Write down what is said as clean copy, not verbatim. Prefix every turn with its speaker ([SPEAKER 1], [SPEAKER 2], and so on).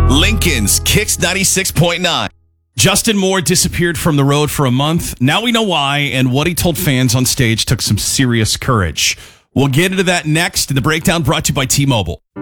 [SPEAKER 1] Lincoln's Kicks 96.9.
[SPEAKER 2] Justin Moore disappeared from the road for a month. Now we know why, and what he told fans on stage took some serious courage. We'll get into that next. The breakdown brought to you by T-Mobile.